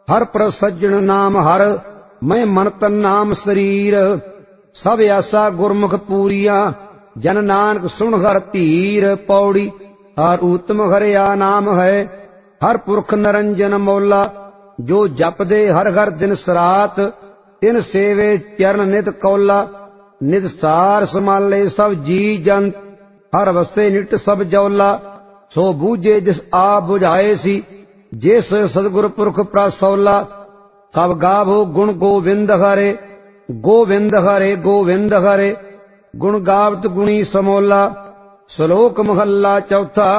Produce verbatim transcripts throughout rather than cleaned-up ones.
हर पर सज्जन नाम हर, मैं मन तन नाम शरीर। सब आसा गुरमुख पूरिया, जन नानक सुन हर धीर। पौड़ी हर उत्तम हरिया नाम है, हर पुरख नरंजन मौला। जो जपदे हर हर दिन सरात, तिन सेवे चरण नित कौला। नित सार समाले सब जी जंत, हर वसे निट सब जौला। सो बूझे जिस आप बुझाए सी, जिस सदगुर पुरख प्रसौला। सब गावो गुण गोविंद हरे, गोविंद हरे गोविंद हरे। गुण गावत गुणी समोला। श्लोक महला चौथा।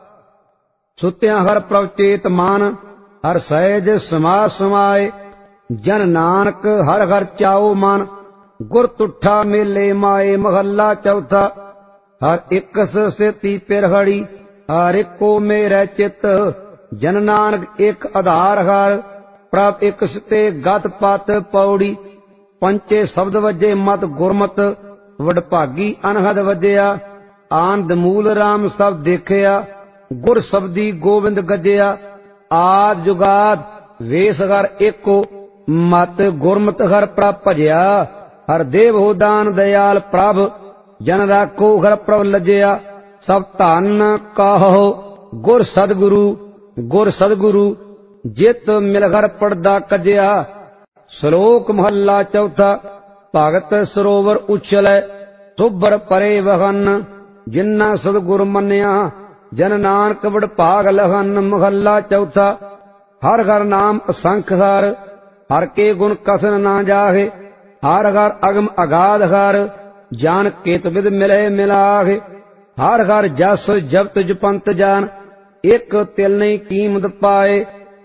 सुत्या हर प्रभ चेत मान, हर सहज समा समाए। जन नानक हर हर चाओ मन, गुर तुठा मेले माए। महला चौथा। हर इकस सेती पिरहड़ी, हर इको मेरे चित। जन नानक एक आधार हर, प्रभ एक ते गत पत। पौड़ी पंचे शब्द वजे मत गुरमत, वडभागी अनहद वजया। आनंद मूल राम सब देखिया, गुर शब्दी गोविंद गजया। आद जुगाद वेश हर एको, मत गुरमत हर प्रभ भजया। हर देव हो दान दयाल प्रभ, जन राखो हर प्रभ लजया। सब धन कहो गुर सदगुरु, गुर सदगुरु। जित मिल हर पड़दा कजया। श्लोक महला चौथा। भगत सरोवर उछलै, सुभर परे वहन। जिन्ना सदगुर मन्या, जन नानक बड़ भाग लहन। महला चौथा। हर हर नाम असंख हर, हर के गुण कथन ना जाहे। हर हर अगम अगाध हर, जान केत विद मिले मिलाहे। हर हर जस जपत जपंत जान, एक तिल नहीं कीमत पाए।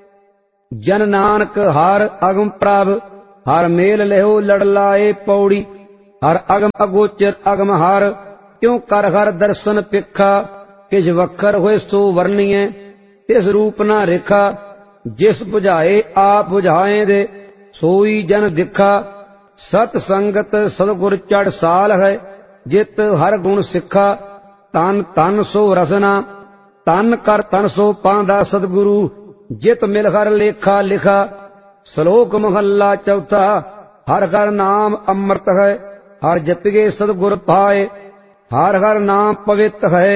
जन नानक हर अगम प्रभ, हर मेल लेहो लड़ लाए। पौड़ी हर अगम अगोचर अगम हर, क्यों कर हर दर्शन पिखा। किस वखर होए सो वर्णिए, तिस रूप ना रेखा। जिस बुझाए आप बुझाए दे, सोई जन दिखा। सत संगत सदगुर चढ़ साल है, जित हर गुण सिखा। तन तन सो रसना, तन कर तन सो पांदा सदगुरु। जित मिल हर लेखा लिखा। श्लोक महला चौथा। हर हर नाम अमृत है, हर जपिगे सदगुर पाए। हर हर नाम पवित्र है,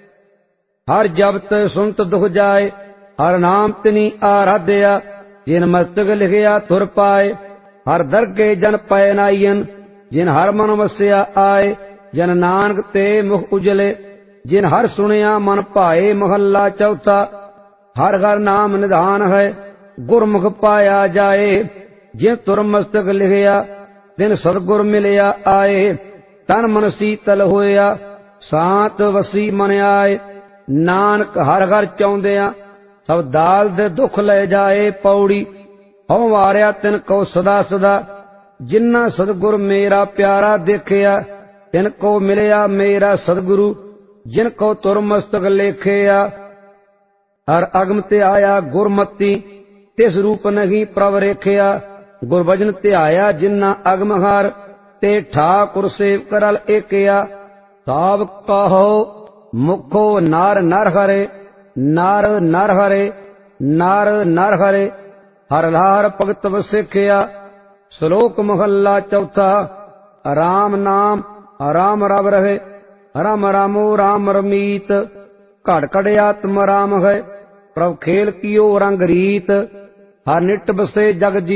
हर जपत सुनत दुख जाए। हर नाम तिनी आराध्या, जिन मस्तक लिखिया थुर पाए। हर दरगे जन पै नाइयन, जिन हर मन वसिया आए। जन नानक ते मुख उजले, जिन हर सुनिया मन भाए। महला चौथा। हर हर नाम निधान है, गुरमुख पाया जाए। जिन तुर मस्तक लिखिया, तिन सदगुर मिलिया आए। तन मन शीतल होया, शांत वसी मन आए। नानक हर हर चाहुंदिया, सब दाल दे दुख ले जाए। पौड़ी हਉ वारिया तिन को सदा सदा, जिन्ना सदगुर मेरा प्यारा देखिया। तिन को मिलिया मेरा सदगुरु, जिन को तुर मस्तक लेखिया। हर अगम ते आया गुरमती, तिस रूप नहीं प्रभ रेखिया। गुरभजन ते आया जिन्ना अगम हार, ते ठाकुर सेव करल एकिया। साब कहो मुखो नार नर हरे, नार नर हरे, नार नर हरे। हर लार भगत वसिखिया। श्लोक महला चौथा। राम नाम राम रव रहे, राम रामो राम रमीत। घड़ घड़ आत्म राम है, प्रभ खेल कियो रंग रीत। हर निट बसे जग जी